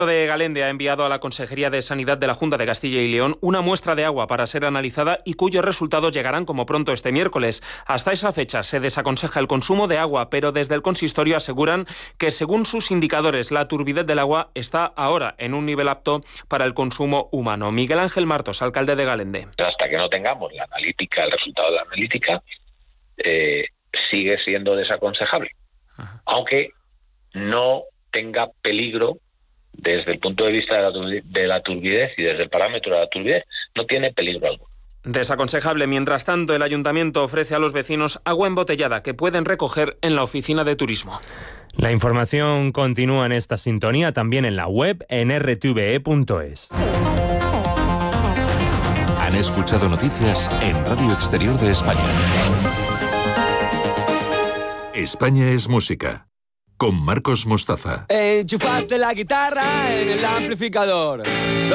de Galende ha enviado a la Consejería de Sanidad de la Junta de Castilla y León una muestra de agua para ser analizada y cuyos resultados llegarán como pronto este miércoles. Hasta esa fecha se desaconseja el consumo de agua, pero desde el consistorio aseguran que según sus indicadores la turbidez del agua está ahora en un nivel apto para el consumo humano. Miguel Ángel Martos, alcalde de Galende. Hasta que no tengamos la analítica, el resultado de la analítica, sigue siendo desaconsejable. Ajá. Aunque no tenga peligro desde el punto de vista de la turbidez y desde el parámetro de la turbidez, no tiene peligro alguno. Desaconsejable. Mientras tanto, el ayuntamiento ofrece a los vecinos agua embotellada que pueden recoger en la oficina de turismo. La información continúa en esta sintonía, también en la web en rtve.es. Han escuchado noticias en Radio Exterior de España. España es música. Con Marcos Mostaza. Enchufaste la guitarra en el amplificador.